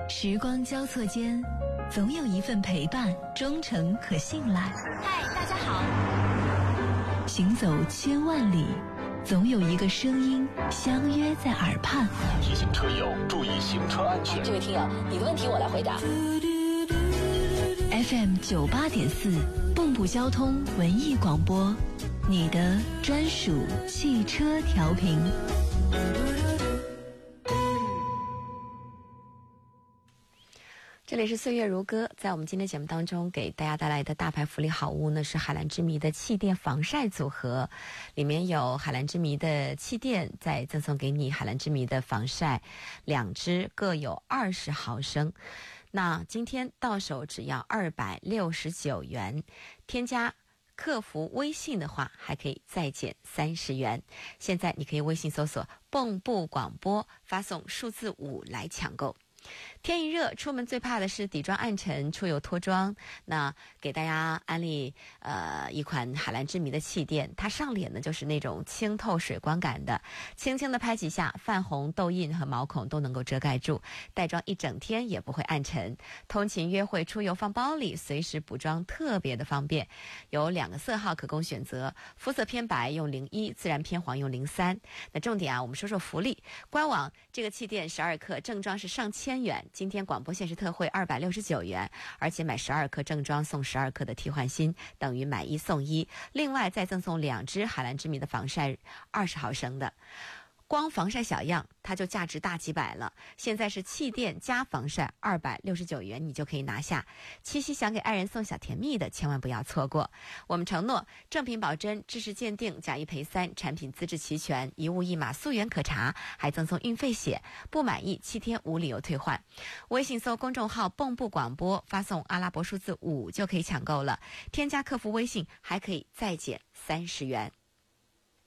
时光交错间，总有一份陪伴，忠诚可信赖。 嗨，大家好。 行走千万里，总有一个声音相约在耳畔。 提醒车友注意行车安全。 这位听友，你的问题我来回答。 FM 98.4，蚌埠交通文艺广播，你的专属汽车调频。 这里是岁月如歌，在我们今天节目当中给大家带来的大牌福利好物呢是海蓝之谜的气垫防晒组合，里面有海蓝之谜的气垫，再赠送给你海蓝之谜的防晒2支，各有20毫升。那今天到手只要269元，添加客服微信的话还可以再减30元。现在你可以微信搜索蚌埠广播，发送数字5来抢购。天一热，出门最怕的是底妆暗沉、出油脱妆。那给大家安利一款海蓝之谜的气垫，它上脸呢就是那种清透水光感的，轻轻的拍几下，泛红、痘印和毛孔都能够遮盖住，带妆一整天也不会暗沉。通勤约会出游放包里，随时补妆特别的方便。有2个色号可供选择，肤色偏白用01，自然偏黄用03。那重点我们说说福利。官网这个气垫12克正装是上千元，今天广播限时特惠269元，而且买12克正装送12克的替换芯，等于买1送1。另外再赠送2支海蓝之谜的防晒20毫升的。光防晒小样它就价值大几百了，现在是气垫加防晒269元，你就可以拿下。七夕想给爱人送小甜蜜的，千万不要错过。我们承诺正品保真，知识鉴定，假1赔3，产品资质齐全，一物一码，溯源可查，还赠送运费险，不满意7天无理由退换。微信搜公众号蚌埠广播，发送阿拉伯数字5就可以抢购了，添加客服微信还可以再减30元。